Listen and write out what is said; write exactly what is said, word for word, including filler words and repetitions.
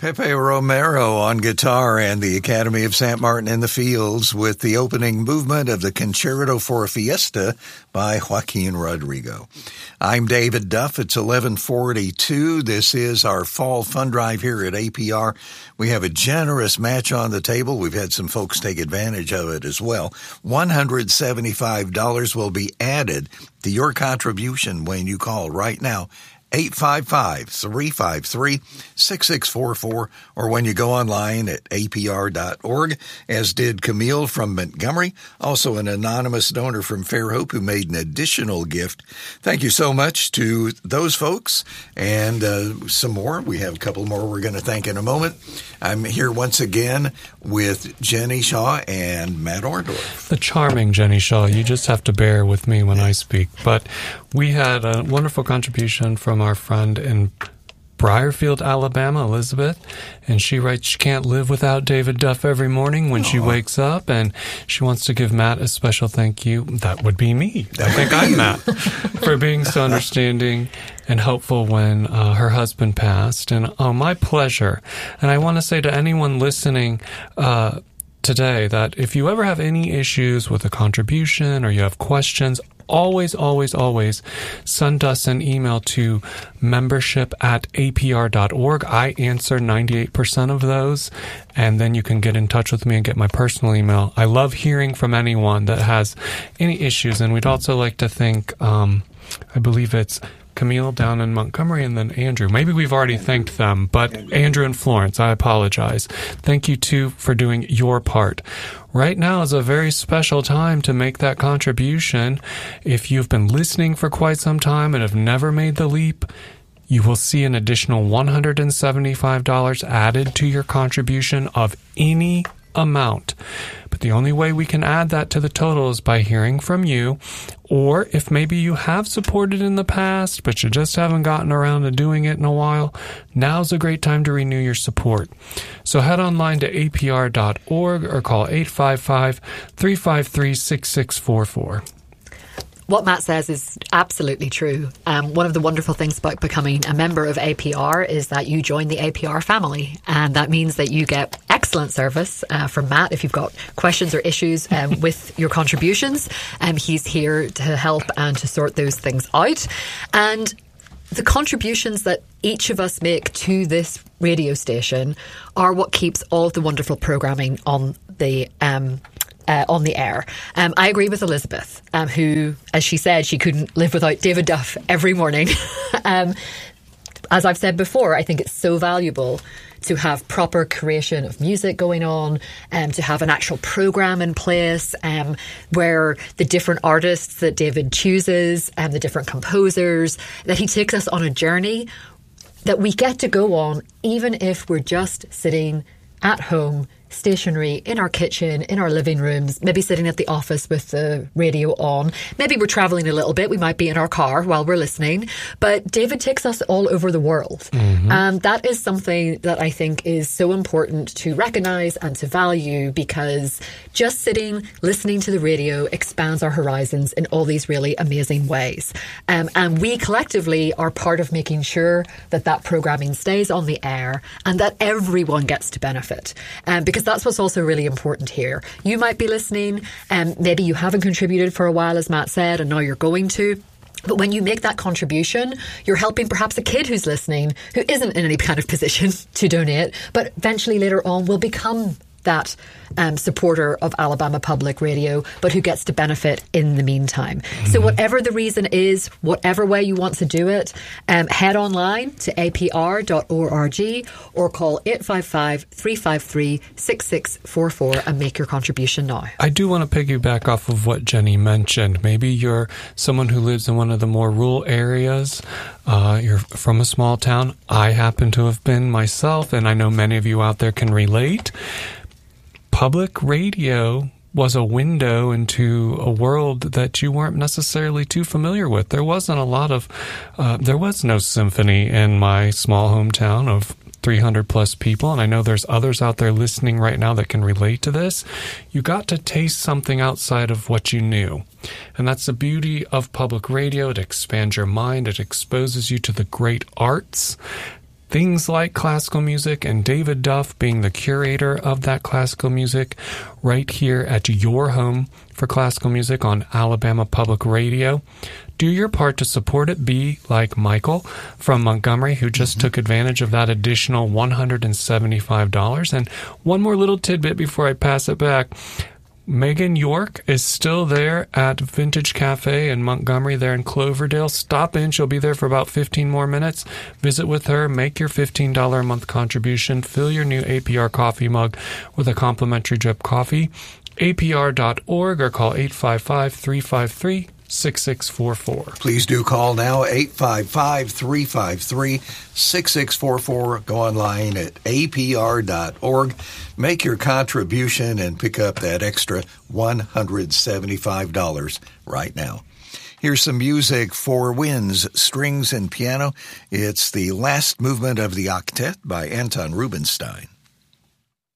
Pepe Romero on guitar and the Academy of Saint Martin in the Fields with the opening movement of the Concerto for a Fiesta by Joaquin Rodrigo. I'm David Duff. It's eleven forty-two. This is our fall fund drive here at A P R. We have a generous match on the table. We've had some folks take advantage of it as well. one hundred seventy-five dollars will be added to your contribution when you call right now. eight five five, three five three, six six four four, or when you go online at A P R dot org, as did Camille from Montgomery, also an anonymous donor from Fairhope who made an additional gift. Thank you so much to those folks, and uh, some more. We have a couple more we're going to thank in a moment. I'm here once again with Jenny Shaw and Matt Orndorff. The charming Jenny Shaw. You just have to bear with me when I speak. But we had a wonderful contribution from our friend in Briarfield, Alabama, Elizabeth, and she writes she can't live without David Duff every morning when Aww. She wakes up, and she wants to give Matt a special thank you. That would be me. I think I'm Matt, for being so understanding and helpful when uh, her husband passed. And oh, my pleasure. And I want to say to anyone listening uh, today that if you ever have any issues with a contribution or you have questions, always, always, always send us an email to membership at A P R dot org. I answer ninety-eight percent of those, and then you can get in touch with me and get my personal email. I love hearing from anyone that has any issues, and we'd also like to thank, um, I believe it's Camille down in Montgomery, and then Andrew. Maybe we've already thanked them, but Andrew and Florence, I apologize. Thank you, too, for doing your part. Right now is a very special time to make that contribution. If you've been listening for quite some time and have never made the leap, you will see an additional one hundred seventy-five dollars added to your contribution of any amount. But the only way we can add that to the total is by hearing from you, or if maybe you have supported in the past, but you just haven't gotten around to doing it in a while, now's a great time to renew your support. So head online to A P R dot org or call eight five five, three five three, six six four four. What Matt says is absolutely true. Um, one of the wonderful things about becoming a member of A P R is that you join the A P R family, and that means that you get excellent service uh, from Matt. If you've got questions or issues um, with your contributions, um, he's here to help and to sort those things out. And the contributions that each of us make to this radio station are what keeps all of the wonderful programming on the um Uh, on the air. Um, I agree with Elizabeth, um, who, as she said, she couldn't live without David Duff every morning. um, as I've said before, I think it's so valuable to have proper creation of music going on, and um, to have an actual program in place um, where the different artists that David chooses and um, the different composers, that he takes us on a journey that we get to go on, even if we're just sitting at home, stationary, in our kitchen, in our living rooms, maybe sitting at the office with the radio on. Maybe we're travelling a little bit. We might be in our car while we're listening. But David takes us all over the world. Mm-hmm. And that is something that I think is so important to recognise and to value, because just sitting, listening to the radio expands our horizons in all these really amazing ways. Um, and we collectively are part of making sure that that programming stays on the air and that everyone gets to benefit. Um, because that's what's also really important here. You might be listening, and um, maybe you haven't contributed for a while, as Matt said, and now you're going to. But when you make that contribution, you're helping perhaps a kid who's listening, who isn't in any kind of position to donate, but eventually later on will become that um, supporter of Alabama Public Radio, but who gets to benefit in the meantime. Mm-hmm. So whatever the reason is, whatever way you want to do it, um, head online to A P R dot org or call eight five five, three five three, six six four four and make your contribution now. I do want to piggyback off of what Jenny mentioned. Maybe you're someone who lives in one of the more rural areas. Uh, you're from a small town. I happen to have been myself, and I know many of you out there can relate. Public radio was a window into a world that you weren't necessarily too familiar with. There wasn't a lot of, uh, there was no symphony in my small hometown of three hundred plus people, and I know there's others out there listening right now that can relate to this. You got to taste something outside of what you knew. And that's the beauty of public radio. It expands your mind. It exposes you to the great arts. things like classical music and David Duff being the curator of that classical music right here at your home for classical music on Alabama Public Radio. Do your part to support it. Be like Michael from Montgomery, who just mm-hmm. took advantage of that additional one hundred seventy-five dollars. And one more little tidbit before I pass it back. Megan York is still there at Vintage Cafe in Montgomery there in Cloverdale. Stop in. She'll be there for about fifteen more minutes. Visit with her. Make your fifteen dollars a month contribution. Fill your new A P R coffee mug with a complimentary drip coffee. A P R dot org or call eight five five, three five three, six six four four. Please do call now, eight five five, three five three, six six four four. Go online at A P R dot org. Make your contribution and pick up that extra one hundred seventy-five dollars right now. Here's some music for winds, strings, and piano. It's the last movement of the octet by Anton Rubinstein.